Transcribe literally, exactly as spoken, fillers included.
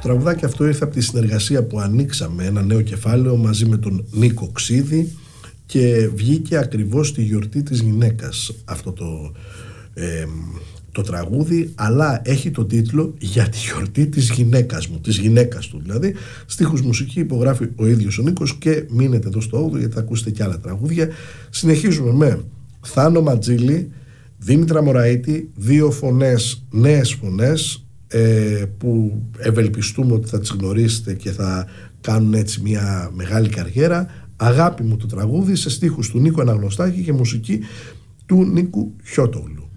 τραγουδάκι αυτό ήρθε από τη συνεργασία που ανοίξαμε ένα νέο κεφάλαιο μαζί με τον Νίκο Ξίδη και βγήκε ακριβώς στη γιορτή της γυναίκας αυτό το, ε, το τραγούδι, αλλά έχει τον τίτλο «Για τη γιορτή της γυναίκας μου», της γυναίκας του δηλαδή. Στίχους, μουσική υπογράφει ο ίδιος ο Νίκος και μείνετε εδώ στο όγδοο γιατί θα ακούσετε και άλλα τραγούδια. Συνεχίζουμε με Θάνο Ματζήλη, Δήμητρα Μωραΐτη, δύο φωνές, νέες φωνές ε, που ευελπιστούμε ότι θα τις γνωρίσετε και θα κάνουν έτσι μια μεγάλη καριέρα. «Αγάπη μου» το τραγούδι σε στίχους του Νίκου Αναγνωστάκη και μουσική του Νίκου Χιώτογλου.